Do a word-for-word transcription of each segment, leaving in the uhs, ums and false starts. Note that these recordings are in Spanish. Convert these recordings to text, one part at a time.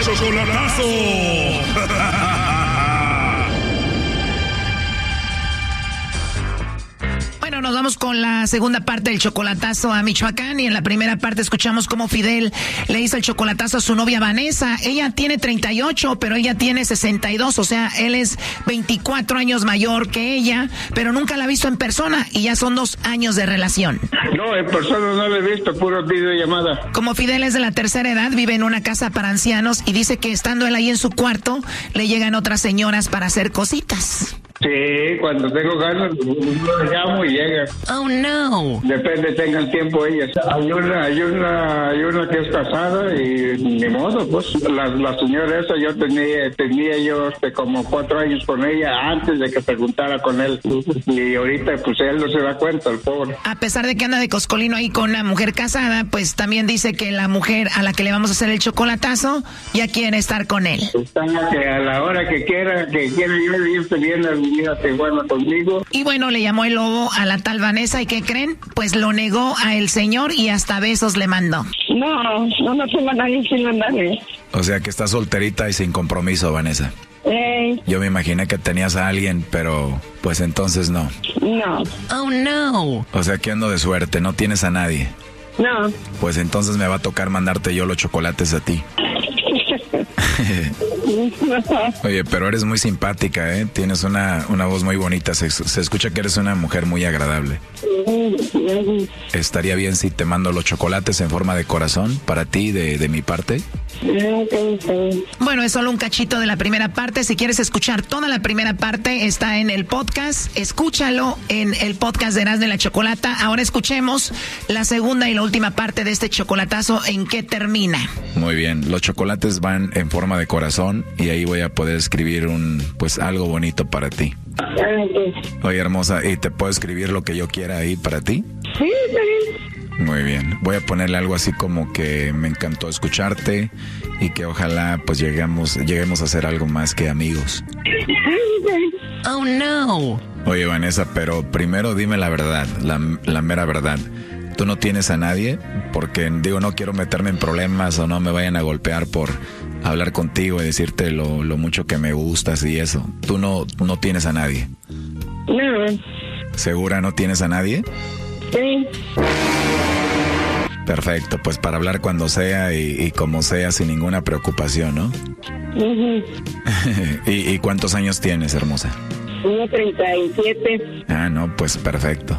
chocolatazo. Bueno, nos vamos con la segunda parte del chocolatazo a Michoacán, y en la primera parte escuchamos cómo Fidel le hizo el chocolatazo a su novia Vanessa. Ella tiene treinta y ocho, pero ella tiene sesenta y dos, o sea, él es veinticuatro años mayor que ella, pero nunca la ha visto en persona y ya son dos años de relación. No, en persona no la he visto, puro videollamada. Como Fidel es de la tercera edad, vive en una casa para ancianos y dice que estando él ahí en su cuarto, le llegan otras señoras para hacer cositas. Sí, cuando tengo ganas, lo llamo y llega. Oh, no. Depende, tengan tiempo ellas. Hay una, hay una, hay una que es casada y ni modo, pues. La, la señora esa, yo tenía, tenía yo este, como cuatro años con ella antes de que se juntara con él. Y ahorita, pues, él no se da cuenta, el pobre. A pesar de que anda de coscolino ahí con una mujer casada, pues también dice que la mujer a la que le vamos a hacer el chocolatazo ya quiere estar con él. Está que a la hora que quiera, que quiera yo irse bien a vivir a Tijuana conmigo. Y bueno, le llamó el lobo a la tal Vanessa, ¿y qué creen? Pues lo negó a el señor y hasta besos le mandó. No, no, no tengo a nadie sin mandarle. O sea que estás solterita y sin compromiso, Vanessa. Eh, Yo me imaginé que tenías a alguien, pero pues entonces no. no, Oh, no. O sea que ando de suerte, no tienes a nadie. no. Pues entonces me va a tocar mandarte yo los chocolates a ti. Oye, pero eres muy simpática, ¿eh? Tienes una, una voz muy bonita, se, se escucha que eres una mujer muy agradable. ¿Estaría bien si te mando los chocolates en forma de corazón para ti, de, de mi parte? Bueno, es solo un cachito de la primera parte. Si quieres escuchar toda la primera parte, está en el podcast. Escúchalo en el podcast de Erasmo y la Chocolata. Ahora escuchemos la segunda y la última parte de este chocolatazo. ¿En qué termina? Muy bien, los chocolates van en forma de corazón y ahí voy a poder escribir un, pues algo bonito para ti. Oye, hermosa, ¿y te puedo escribir lo que yo quiera ahí para ti? Sí, está bien. Muy bien, voy a ponerle algo así como que me encantó escucharte y que ojalá pues lleguemos, lleguemos a ser algo más que amigos. Oh, no. Oye, Vanessa, pero primero dime la verdad, la, la mera verdad. ¿Tú no tienes a nadie? Porque, digo, no quiero meterme en problemas o no me vayan a golpear por hablar contigo y decirte lo, lo mucho que me gustas y eso. ¿Tú no, no tienes a nadie? No. ¿Segura no tienes a nadie? Sí. Perfecto, pues para hablar cuando sea y, y como sea sin ninguna preocupación, ¿no? Uh-huh. ¿Y, ¿Y cuántos años tienes, hermosa? Tengo treinta y siete. Ah, no, pues perfecto.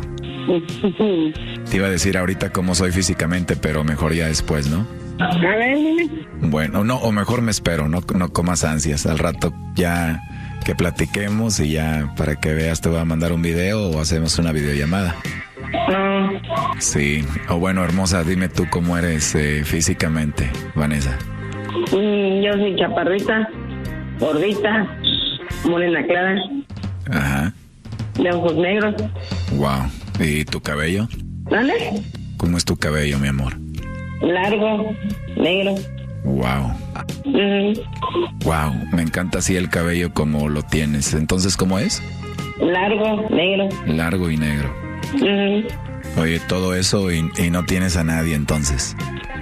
Te iba a decir ahorita cómo soy físicamente, pero mejor ya después, ¿no? A ver, dime. Bueno, no, o mejor me espero, no, no comas ansias. Al rato ya que platiquemos y ya para que veas te voy a mandar un video o hacemos una videollamada. No. Sí, o bueno, hermosa, dime tú cómo eres eh, físicamente, Vanessa. Mm, yo soy chaparrita, gordita, morena clara, Ajá, de ojos negros. wow. ¿Y tu cabello? ¿Vale? ¿Cómo es tu cabello, mi amor? Largo, negro. Wow, Mm, wow, me encanta así el cabello como lo tienes. Entonces, ¿cómo es? largo, negro. Largo y negro. Mm, Oye, todo eso y, y no tienes a nadie entonces.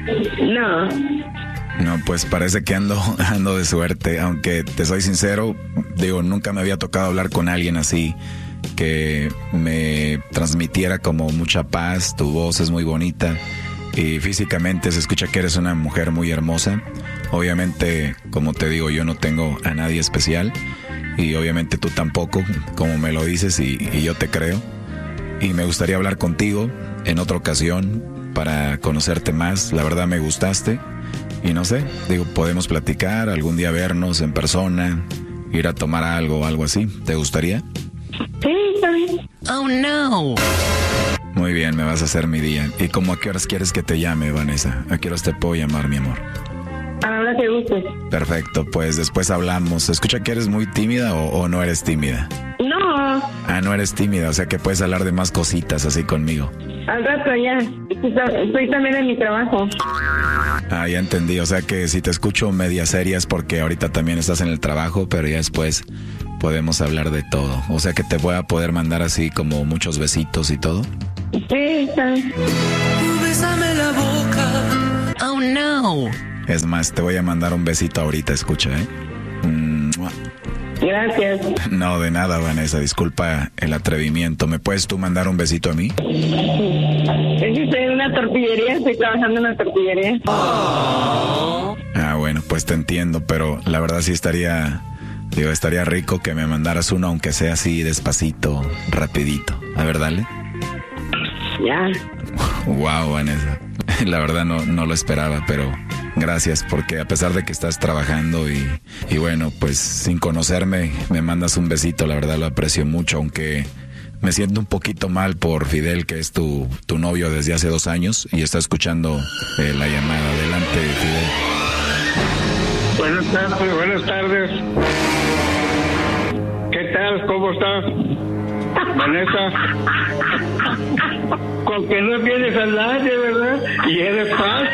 no. No, pues parece que ando, ando de suerte, aunque te soy sincero, digo, nunca me había tocado hablar con alguien así, que me transmitiera como mucha paz, tu voz es muy bonita y físicamente se escucha que eres una mujer muy hermosa. Obviamente, como te digo, yo no tengo a nadie especial y obviamente tú tampoco, como me lo dices y, y yo te creo. Y me gustaría hablar contigo en otra ocasión para conocerte más, la verdad me gustaste. Y no sé, digo, podemos platicar, algún día vernos en persona, ir a tomar algo o algo así. ¿Te gustaría? Sí, está bien. Oh, no. Muy bien, me vas a hacer mi día. ¿Y cómo a qué horas quieres que te llame, Vanessa? ¿A qué horas te puedo llamar, mi amor? A la hora que gustes. Perfecto, pues después hablamos. ¿Escucha que eres muy tímida o, o no eres tímida? No, Ah, no eres tímida, o sea que puedes hablar de más cositas así conmigo. al rato ya. Estoy también en mi trabajo. Ah, ya entendí, o sea que si te escucho media seria es porque ahorita también estás en el trabajo, pero ya después podemos hablar de todo. O sea que te voy a poder mandar así como muchos besitos y todo. Sí, está bien. Bésame la boca. Oh, no. Es más, te voy a mandar un besito ahorita, escucha, ¿eh? Gracias. No, de nada, Vanessa, disculpa el atrevimiento. ¿Me puedes tú mandar un besito a mí? Es que estoy en una tortillería, estoy trabajando en una tortillería. Ah, bueno, pues te entiendo, pero la verdad sí estaría, digo, estaría rico que me mandaras uno, aunque sea así despacito, rapidito. A ver, dale. Ya. Wow, Vanessa. La verdad no, no lo esperaba, pero gracias, porque a pesar de que estás trabajando y, y bueno, pues sin conocerme, me mandas un besito, la verdad lo aprecio mucho, aunque me siento un poquito mal por Fidel, que es tu, tu novio desde hace dos años y está escuchando eh, la llamada. Adelante, Fidel. Buenas tardes, buenas tardes. ¿Qué tal? ¿Cómo estás, Vanessa? Con que no tienes a nadie, ¿verdad? Y eres fácil.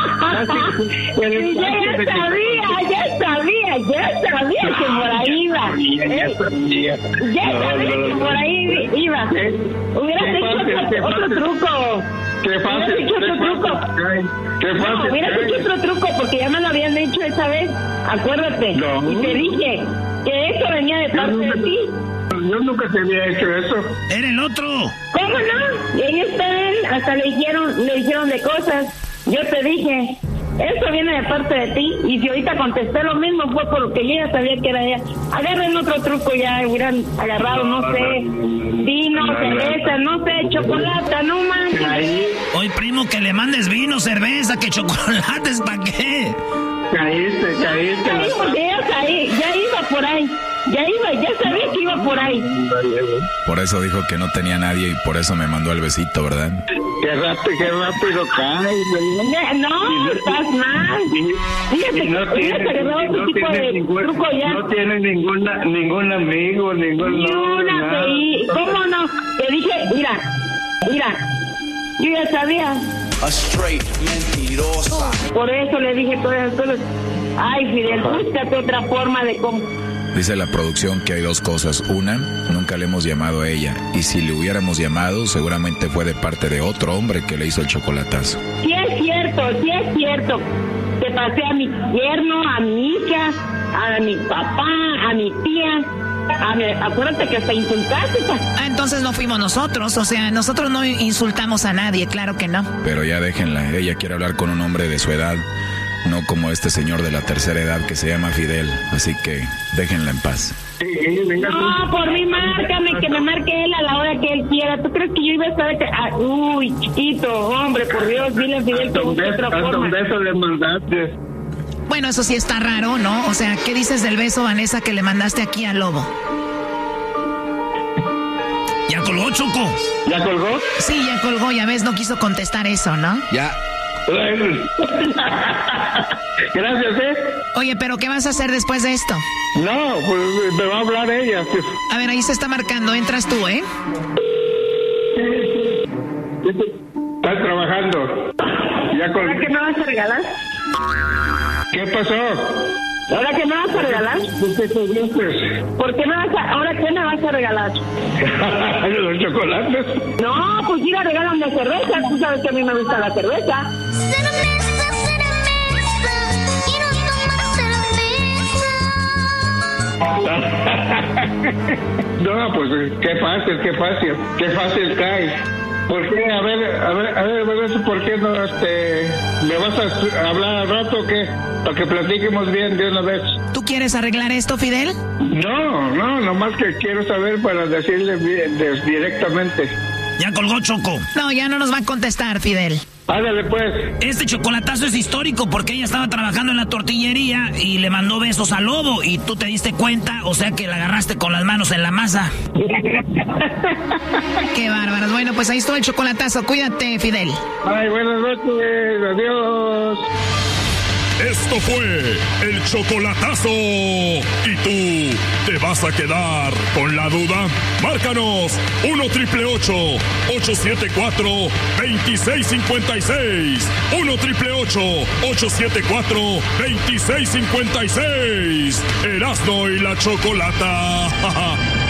Eres ya, ya sabía, ya sabía, ya sabía que por ahí iba. Ya sabía. Ya sabía que por ahí iba. Hubieras hecho otro, otro truco. Qué fácil. Hubieras hecho otro truco. Qué fácil. No, hubieras hecho otro truco porque ya me lo habían hecho esa vez. Acuérdate. No. Y te dije que eso venía de parte de ti. Yo nunca te había hecho eso. ¡Era el otro! ¿Cómo no? Y ahí está él, hasta le dijeron, le dijeron de cosas. Yo te dije, eso viene de parte de ti. Y si ahorita contesté lo mismo fue porque yo ya sabía que era ella. Agarren otro truco, ya hubieran agarrado, no sé, vino, cerveza, no sé, chocolate, no manches. Oye, primo, que le mandes vino, cerveza, que chocolates, ¿para qué? Caíste, caíste. Caí porque ya caí, ya iba por ahí. Ya iba, ya sabía que iba por ahí. Por eso dijo que no tenía nadie y por eso me mandó el besito, ¿verdad? Qué rápido, qué rápido cae. No, no, estás mal. Fíjate que no tiene otro tipo de ningún, truco ya. No tiene ninguna, ningún amigo, ningún Ni una nada. P I. ¿Cómo no? Te dije, mira, mira, yo ya sabía. A straight mentirosa. Por eso le dije todas esas cosas. Ay, Fidel, búscate otra forma de cómo. Dice la producción que hay dos cosas. Una, nunca le hemos llamado a ella. Y si le hubiéramos llamado, seguramente fue de parte de otro hombre que le hizo el chocolatazo. Sí es cierto, sí es cierto. Te pasé a mi yerno, a mi hija, a mi papá, a mi tía. A mi, acuérdate que hasta insultaste. Ah, entonces no fuimos nosotros. O sea, nosotros no insultamos a nadie, claro que no. Pero ya déjenla. Ella quiere hablar con un hombre de su edad. No como este señor de la tercera edad que se llama Fidel. Así que déjenla en paz. Sí, venga, No, por mí márcame, que me marque él a la hora que él quiera. ¿Tú crees que yo iba a estar que... ah, uy, chiquito, hombre, por Dios, dile a Fidel que busque otra forma. un beso le mandaste. Bueno, eso sí está raro, ¿no? O sea, ¿qué dices del beso, Vanessa, que le mandaste aquí al Lobo? ¿Ya colgó, Choco? ¿Ya colgó? Sí, ya colgó, ya ves, no quiso contestar eso, ¿no? Ya. Gracias, ¿eh? Oye, pero ¿qué vas a hacer después de esto? No, pues me va a hablar ella. Pues. A ver, ahí se está marcando, entras tú, ¿eh? Estás trabajando. Ya ¿Ahora colgó. qué me vas a regalar? ¿Qué pasó? ¿Ahora qué me vas a regalar? ¿Por qué te dices? ¿Por qué me vas a... ¿Ahora qué me vas a regalar? ¿Los chocolates? No, pues mira, regálame cerveza. Tú sabes que a mí me gusta la cerveza. No, pues qué fácil, qué fácil, qué fácil cae. ¿Por qué? A ver, a ver, a ver, a ver, ¿por qué no, este, me vas a hablar al rato o qué? Para que platiquemos bien de una vez. ¿Tú quieres arreglar esto, Fidel? No, no, nomás que quiero saber para decirle bien, des- directamente. Ya colgó, Choco. No, ya no nos va a contestar, Fidel. Ándale pues. Este chocolatazo es histórico porque ella estaba trabajando en la tortillería y le mandó besos al Lobo y tú te diste cuenta, o sea que la agarraste con las manos en la masa. Qué bárbaros. Bueno, pues ahí estuvo el chocolatazo. Cuídate, Fidel. Ay, buenas noches, adiós. Esto fue el chocolatazo. ¿Y tú te vas a quedar con la duda? Márcanos uno triple ocho, ocho siete cuatro, dos seis cinco seis. uno triple ocho, ocho siete cuatro, dos seis cinco seis. Erasmo y la Chocolata.